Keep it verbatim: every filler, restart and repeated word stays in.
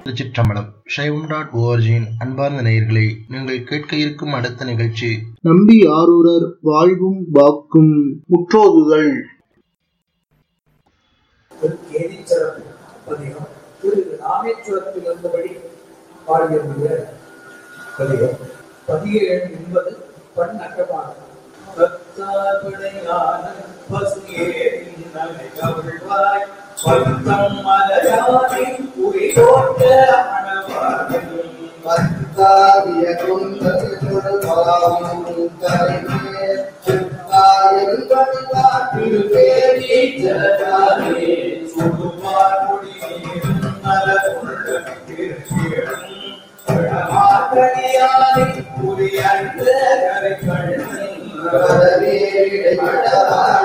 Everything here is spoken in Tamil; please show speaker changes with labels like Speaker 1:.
Speaker 1: திருச்சிற்றம்பலம். சைவம் டாட் ஓஆர்ஜியின் அன்பார்ந்த நேயர்களே, நீங்கள் கேட்க இருக்கும் அடுத்த நிகழ்ச்சி
Speaker 2: நம்பி ஆரூரர் வாழ்வும் வாக்கும் முற்றோதுதல்.
Speaker 3: ராமேஸ்வரத்தில் இருந்தபடி பாடிய பதிகம் பதிகேழு என்பது பண் அட்டமானது. பத்தம் மலையாரின் குறி போட்ட மணவாளன் பத்தாவிய குந்தது பாவம் தலைமே சித்தாயின் பணிவாற்றில் பேரி ஜலதாரே சுடுவார் குடிநீரும் நலமுள்ள திருச்சேடும் மாத்தனியாரை புரியந்த கரை கண்ணன்